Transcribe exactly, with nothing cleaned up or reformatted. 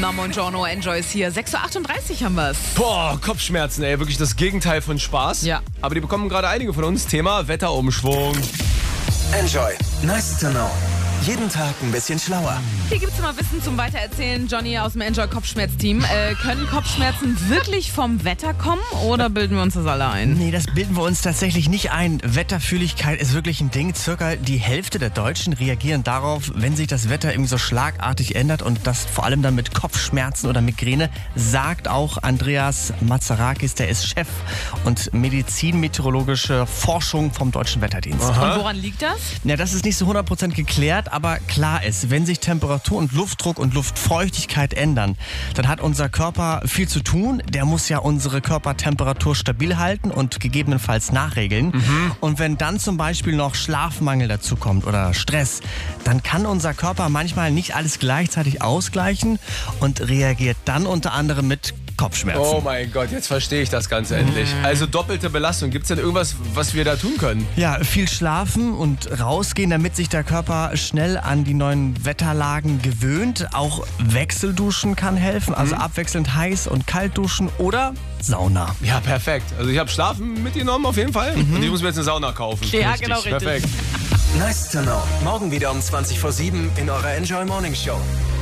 Na, buongiorno, Enjoy ist hier. sechs Uhr achtunddreißig haben wir's. Boah, Kopfschmerzen, ey. Wirklich das Gegenteil von Spaß. Ja. Aber die bekommen gerade einige von uns. Thema Wetterumschwung. Enjoy. Nice to know. Jeden Tag ein bisschen schlauer. Hier gibt's mal Wissen zum Weitererzählen. Johnny aus dem Enjoy Kopfschmerz-Team. Äh, können Kopfschmerzen wirklich vom Wetter kommen oder bilden wir uns das alle ein? Nee, das bilden wir uns tatsächlich nicht ein. Wetterfühligkeit ist wirklich ein Ding. Circa die Hälfte der Deutschen reagieren darauf, wenn sich das Wetter irgendwie so schlagartig ändert und das vor allem dann mit Kopfschmerzen oder Migräne, sagt auch Andreas Mazarakis, der ist Chef und medizinmeteorologische Forschung vom Deutschen Wetterdienst. Und woran liegt das? Ja, das ist nicht so hundert Prozent geklärt, aber klar ist, wenn sich Temperatur und Luftdruck und Luftfeuchtigkeit ändern, dann hat unser Körper viel zu tun. Der muss ja unsere Körpertemperatur stabil halten und gegebenenfalls nachregeln. Mhm. Und wenn dann zum Beispiel noch Schlafmangel dazu kommt oder Stress, dann kann unser Körper manchmal nicht alles gleichzeitig ausgleichen und reagiert dann unter anderem mit Kopfschmerzen. Oh mein Gott, jetzt verstehe ich das Ganze endlich. Also doppelte Belastung. Gibt es denn irgendwas, was wir da tun können? Ja, viel schlafen und rausgehen, damit sich der Körper schnell an die neuen Wetterlagen gewöhnt. Auch Wechselduschen kann helfen, also mhm. abwechselnd heiß und kalt duschen oder Sauna. Ja, perfekt. Also ich habe Schlafen mitgenommen auf jeden Fall mhm. und ich muss mir jetzt eine Sauna kaufen. Ja, richtig. genau, richtig. Perfekt. Nice to know. Morgen wieder um zwanzig vor sieben in eurer Enjoy Morning Show.